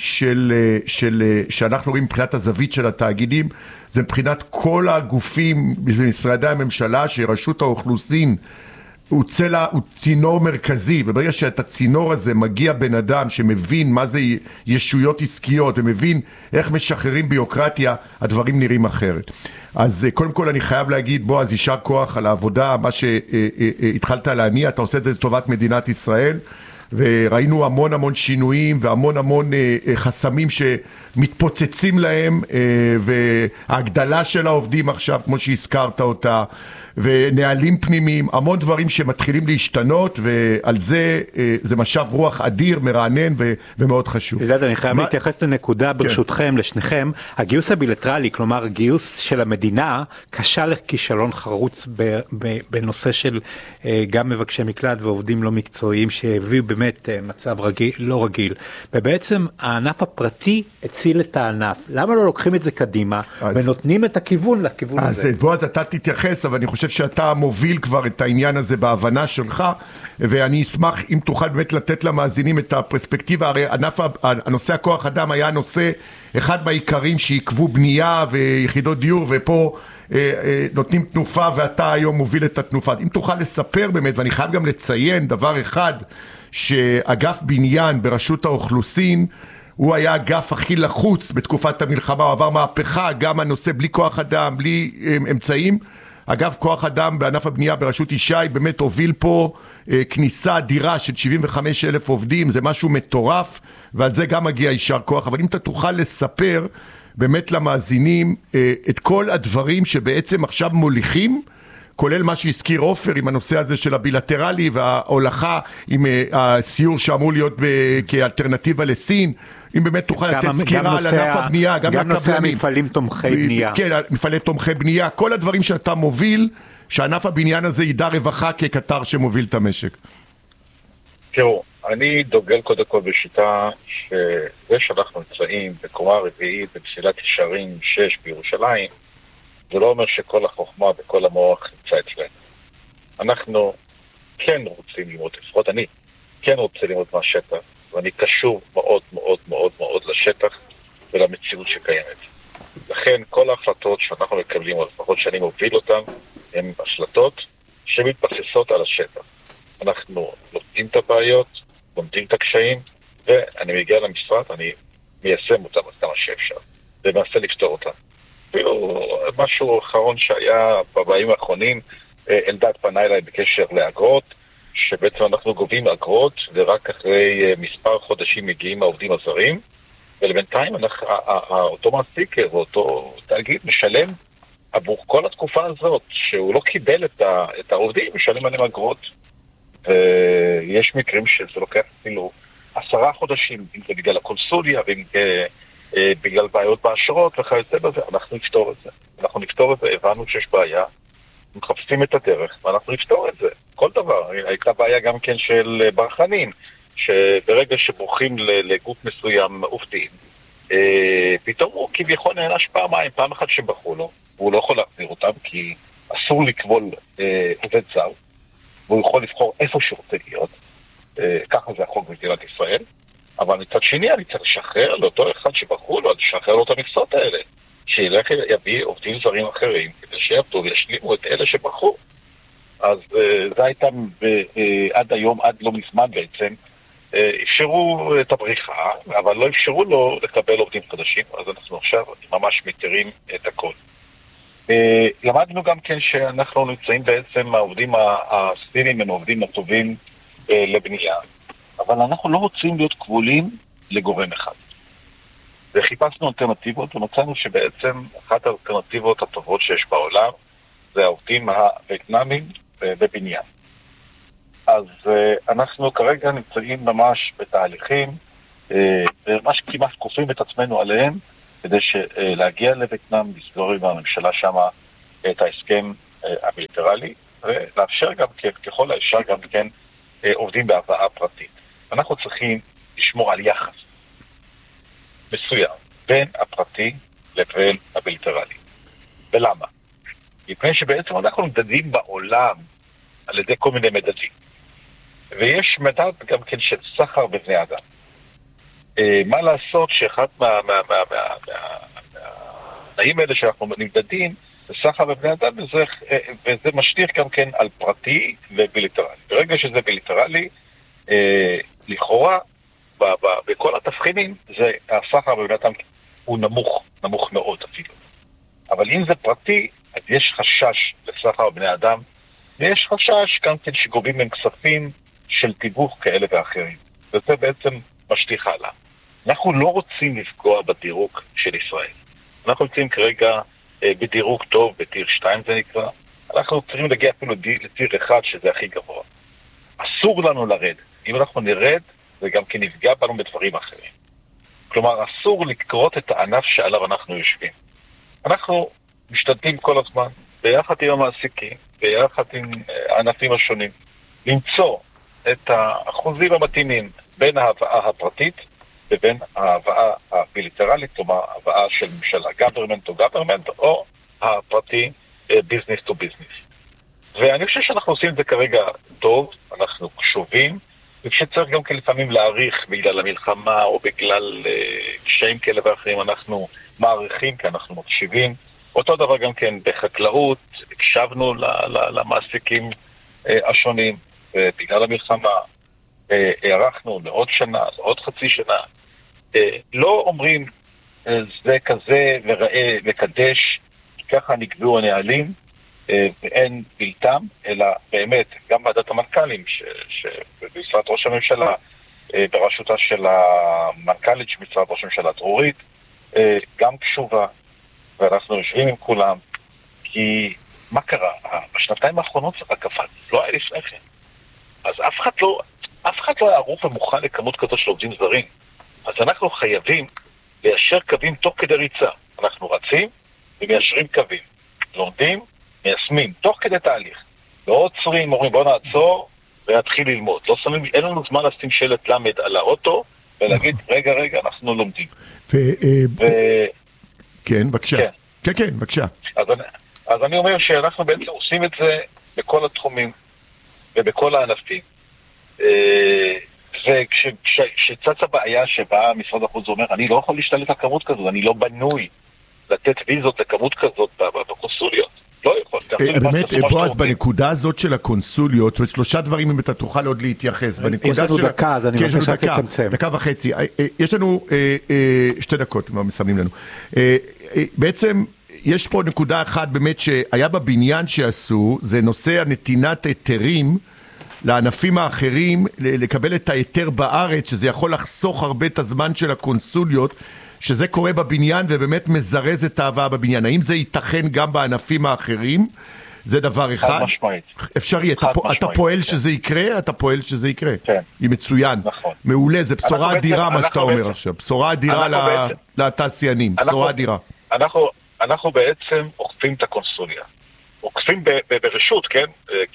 שאנחנו רואים מבחינת הזווית של התאגידים, זה מבחינת כל הגופים במשרדי הממשלה, שרשות האוכלוסין הוא צינור מרכזי, וברגע שאת הצינור הזה מגיע בן אדם שמבין מה זה ישויות עסקיות ומבין איך משחררים ביוקרטיה, הדברים נראים אחרת. אז קודם כל אני חייב להגיד, בועז, יישר כוח על העבודה, מה שהתחלת להניע, אתה עושה את זה לטובת מדינת ישראל, וראינו המון שינויים והמון חסמים שמתפוצצים להם, וההגדלה של העובדים עכשיו, כמו שהזכרת אותה, ונהלים פנימיים, המון דברים שמתחילים להשתנות, ועל זה, זה משב רוח אדיר, מרענן ומאוד חשוב. לדעת, אני חייב להתייחס לנקודה ברשותכם, לשניכם. הגיוס הבילטרלי, כלומר גיוס של המדינה, קשה לכישלון חרוץ בנושא של גם מבקשי מקלט ועובדים לא מקצועיים, שהביאו באמת מצב לא רגיל. ובעצם הענף הפרטי הציל את הענף. למה לא לוקחים את זה קדימה ונותנים את הכיוון לכיוון הזה? אז בועז, אתה תתייחס, אבל אני חושב שאתה מוביל כבר את העניין הזה בהבנה שלך, ואני אשמח אם תוכל באמת לתת למאזינים את הפרספקטיבה. הרי הנושא הכוח אדם היה נושא אחד בעיקרים שעיכבו בנייה ויחידות דיור, ופה נותנים תנופה, ואתה היום מוביל את התנופה. אם תוכל לספר באמת, ואני חייב גם לציין דבר אחד, שאגף בניין ברשות האוכלוסין, הוא היה אגף הכי לחוץ בתקופת המלחמה, הוא עבר מהפכה, גם הנושא בלי כוח אדם, בלי אמצעים. אגב, כוח אדם בענף הבנייה בראשות ישי באמת הוביל פה כניסה אדירה של 75,000 עובדים, זה משהו מטורף, ועל זה גם מגיע יישר כוח. אבל אם אתה תוכל לספר באמת למאזינים את כל הדברים שבעצם עכשיו מוליכים, כולל מה שהזכיר עופר עם הנושא הזה של הבילטרלי וההולכה עם הסיור שאמור להיות כאלטרנטיבה לסין, אם באמת תוכל לתת סקירה על ענף הבנייה, גם נושא המפעלים תומכי בנייה. כן, מפעלי תומכי בנייה, כל הדברים שאתה מוביל, שענף הבניין הזה ידע רווחה כקטר שמוביל את המשק. תראו, אני דוגל קודם כל בשיטה שזה שאנחנו נמצאים בקומה רביעית במסילת ישרים 6 בירושלים, זה לא אומר שכל החוכמה וכל המוח נמצא אצלנו. אנחנו כן רוצים ללמוד, לפחות אני כן רוצה ללמוד מהשטח, ואני קשור מאוד לשטח ולמציאות שקיימת. לכן כל ההחלטות שאנחנו מקבלים, או לפחות שאני מוביל אותן, הן החלטות שמתבססות על השטח. אנחנו לומדים את הבעיות, לומדים את הקשיים, ואני מגיע למשרד, אני מיישם אותם עד כמה שאפשר, ומנסה לפתור אותם. אפילו משהו אחרון שהיה בימים האחרונים, אלדד פנה אליי בקשר לאגרות, שבעצם אנחנו גובים אגרות, ורק אחרי מספר חודשים מגיעים העובדים הזרים, ולבינתיים אותו מעסיק ואותו תאגיד משלם עבור כל התקופה הזאת, שהוא לא קיבל את העובדים, משלם עליהם אגרות. ויש מקרים שזה לוקח אפילו 10 חודשים, אם זה בגלל הקונסוליה, ואם בגלל בעיות באשרות וכיוצא בזה, אנחנו נפתור את זה. אנחנו נפתור את זה, הבנו שיש בעיה, מחפשים את הדרך, ואנחנו נפתור את זה. כל דבר. הייתה בעיה גם כן של ברחנים, שברגע שבורחים לגוף מסוים עובדים, פתאום הוא כביכול נענש פעמיים, פעם אחת שבחרו לו, והוא לא יכול להחזיר אותם, כי אסור לקבול עובד זר, והוא יכול לבחור איפה שהוא רוצה להיות, ככה זה החוק במדינת ישראל, אבל מצד שני אני צריך לשחרר לאותו אחד שבחרו לו, לשחרר לו את המכסות האלה, שילך יביא עובדים זרים אחרים, כדי שיעבדו וישלימו את אלה שבחרו. אז זה הייתה עד היום, עד לא מזמן בעצם, אפשרו את הבריחה, אבל לא אפשרו לו לקבל עובדים חדשים, אז אנחנו עכשיו ממש מתירים את הכל. למדנו גם כן שאנחנו נמצאים בעצם, העובדים הסינים הם העובדים הטובים לבנייה, אבל אנחנו לא רוצים להיות כבולים לגורם אחד. וחיפשנו אלטרנטיבות, ומצאנו שבעצם אחת האלטרנטיבות הטובות שיש בעולם, זה העובדים הווייטנאמים בבניין. אז אנחנו כרגע נמצאים ממש בתהליכים, ממש כמעט כופים את עצמנו עליהם, כדי להגיע לווייטנאם, לסגור עם הממשלה שמה את ההסכם הבילטרלי, ולאפשר גם כן, ככל האפשר גם כן, עובדים בהבאה פרטית. אנחנו צריכים לשמור על יחס מסוים בין הפרטי לבין הבילטרלי. ולמה? מפני שבעצם אנחנו מדדים בעולם על ידי כל מיני מדדים. ויש מדד גם כן של סחר בבני אדם. מה לעשות שאחד מהתנאים האלה שאנחנו נמדדים זה סחר בבני אדם, וזה משליך גם כן על פרטי ובילטרלי. ברגע שזה בילטרלי, לכאורה, בכל התבחינים, הסחר בבני אדם הוא נמוך מאוד אפילו. אבל אם זה פרטי, אז יש חשש לסחר בבני אדם, ויש חשש גם כן שגובים עם כספים של תיווך כאלה ואחרים. וזה בעצם משליך הלאה. אנחנו לא רוצים לפגוע בדירוג של ישראל. אנחנו רוצים כרגע בדירוג טוב, בטיר 2 זה נקרא. אנחנו צריכים להגיע אפילו לטיר 1 שזה הכי גבוה. אסור לנו לרד. אם אנחנו נרד, זה גם כן נפגע בנו בדברים אחרים. כלומר, אסור לקרות את הענף שעליו אנחנו יושבים. אנחנו משתדלים כל הזמן, ביחד עם המעסיקים, ביחד עם הענפים השונים, למצוא את האחוזים המתאימים בין ההבאה הפרטית ובין ההבאה הבילטרלית, כלומר ההבאה של ממשלה, government to government, או הפרטי business to business. ואני חושב שאנחנו עושים את זה כרגע טוב, אנחנו קשובים, וכשצריך גם כן לפעמים להעריך בגלל המלחמה או בגלל קשיים כאלה ואחרים, אנחנו מעריכים כי אנחנו מקשיבים. אותו דבר גם כן בחקלאות, הקשבנו למעסיקים השונים, ובגלל המלחמה הערכנו לעוד שנה, לעוד חצי שנה. לא אומרים זה כזה וראה וקדש, ככה נקבעו הנהלים, ואין בלתם, אלא באמת, גם ועדת המנכ"לים שבמשרד ראש הממשלה, בראשותה של המנכ"לית של משרד ראש הממשלה דרורית, גם קשובה, ואנחנו יושבים עם כולם, כי מה קרה? בשנתיים האחרונות זה רק קפץ, לא היה לפני כן. אז אף אחד לא היה ערוך ומוכן לכמות כזאת של עובדים זרים. אז אנחנו חייבים ליישר קווים תוך כדי ריצה. אנחנו רצים ומיישרים קווים. לומדים, מיישמים, תוך כדי תהליך. לא עוצרים, אומרים בוא נעצור ונתחיל ללמוד. לא שמים, אין לנו זמן לשים שלט למד על האוטו ולהגיד רגע, אנחנו לומדים. כן, בבקשה. כן, בבקשה. אז אני אומר שאנחנו בעצם עושים את זה בכל התחומים ובכל הענפים. וכשצצה בעיה שבה משרד החוץ אומר, אני לא יכול להשתלט על כמות כזאת, אני לא בנוי לתת ויזות לכמות כזאת בקונסוליות. לא יכול. באמת, בועז, בנקודה הזאת של הקונסוליות, שלושה דברים אם אתה תוכל עוד להתייחס. יש לנו דקה, אז אני מבקש רק לצמצם. דקה וחצי. יש לנו 2 דקות, מה מסמנים לנו. בעצם יש פה נקודה אחת באמת שהיה בבניין שעשו, זה נושא הנתינת היתרים לענפים האחרים, לקבל את ההיתר בארץ, שזה יכול לחסוך הרבה את הזמן של הקונסוליות, שזה קורה בבניין ובאמת מזרז את ההבאה בבניין. האם זה ייתכן גם בענפים האחרים? זה דבר אחד. אפשרי. אתה פועל שזה יקרה? אתה פועל שזה יקרה. כן. היא מצוין. נכון. מעולה, זה בשורה אדירה מה שאתה אומר עכשיו. בשורה אדירה לתעשיינים. בשורה אדירה. אנחנו בעצם עוקפים את הקונסוליה. עוקפים ברשות, כן?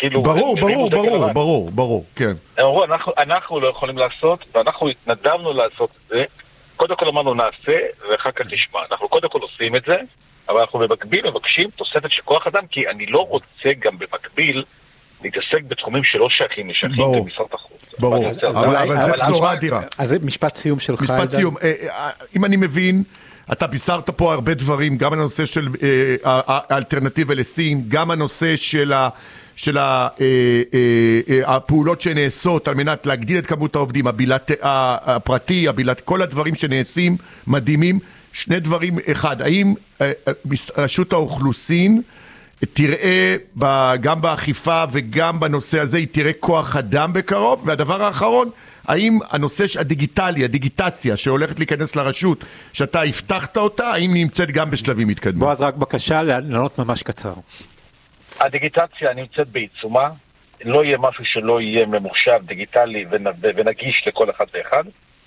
ברור, כן. הם אמרו, אנחנו לא יכולים לעשות, ואנחנו התנדבנו לעשות את זה. קודם כל אמרנו נעשה, ואחר כך נשמע. אנחנו קודם כל עושים את זה, אבל אנחנו במקביל מבקשים תוספת של כוח אדם, כי אני לא רוצה גם במקביל להתעסק בתחומים שלא שייכים למשרד החוץ. ברור, אבל זה בשורה אדירה. אז משפט סיום שלך. משפט סיום. אם אני מבין, אתה בישרת פה הרבה דברים, גם הנושא של האלטרנטיבה לסין, גם הנושא של הפעולות שנעשות על מנת להגדיל את כמות העובדים, הפרטי, כל הדברים שנעשים מדהימים. שני דברים, אחד, האם רשות האוכלוסין תראה גם באכיפה וגם בנושא הזה, היא תראה כוח אדם בקרוב? והדבר האחרון, האם הנושא הדיגיטציה שהולכת להיכנס לרשות, שאתה הבטחת אותה, האם נמצאת גם בשלבים מתקדמים? בועז, רק בקשה לענות ממש קצר. הדיגיטציה נמצאת בעיצומה, לא יהיה משהו שלא יהיה ממוחשב, דיגיטלי ונגיש לכל אחד ואחד.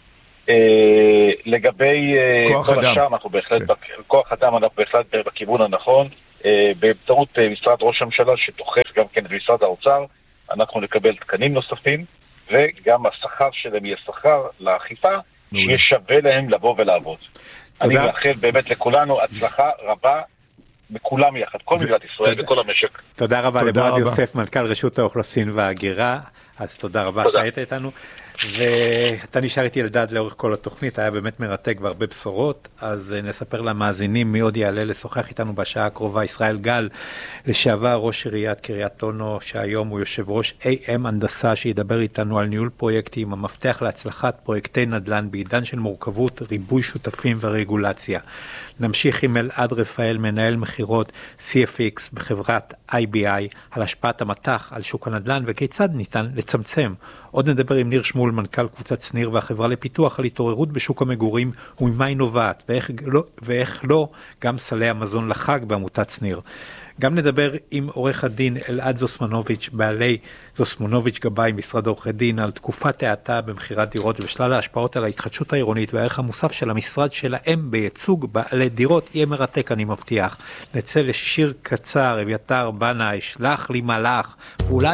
לגבי כל השאר, אנחנו בהחלט, כוח אדם אנחנו בהחלט בכיוון הנכון, באמצעות משרד ראש הממשלה שתוחף גם כן את משרד האוצר, אנחנו נקבל תקנים נוספים, וגם השכר שלהם יהיה שכר לאכיפה, שיהיה שווה להם לבוא ולעבוד. אני מאחל באמת לכולנו הצלחה רבה, בכולם יחד, כל מדינת ישראל וכל המשק. תודה רבה לבועז יוסף, מנכ"ל רשות האוכלוסין וההגירה, אז תודה רבה שהיית איתנו. ואתה נשאר איתי אלדד לאורך כל התוכנית, היה באמת מרתק והרבה בשורות, אז נספר למאזינים מי עוד יעלה לשוחח איתנו בשעה הקרובה. ישראל גל, לשעבר ראש עיריית קריית אונו, שהיום הוא יושב ראש AM הנדסה, שידבר איתנו על ניהול פרויקטים, המפתח להצלחת פרויקטי נדל"ן בעידן של מורכבות, ריבוי שותפים ורגולציה. נמשיך עם אלעד רפאל, מנהל מחירות CFX בחברת IBI, על השפעת המתח על שוק הנדל"ן וכיצד ניתן לצמצם. עוד נדבר עם ניר שמול, מנכ"ל קבוצת שניר והחברה לפיתוח, על התעוררות בשוק המגורים וממה היא נובעת, ואיך לא גם סלי המזון לחג בעמותת שניר. גם נדבר עם עורך הדין אלעד זוסמנוביץ', בעלי זוסמנוביץ' גבאי, משרד עורכי דין, על תקופת האטה במחירת דירות ושלל ההשפעות על ההתחדשות העירונית והערך המוסף של המשרד שלהם בייצוג בעלי דירות. יהיה מרתק, אני מבטיח. נצא לשיר קצר, אביתר בנאי, שלח לי מלאך, ואולי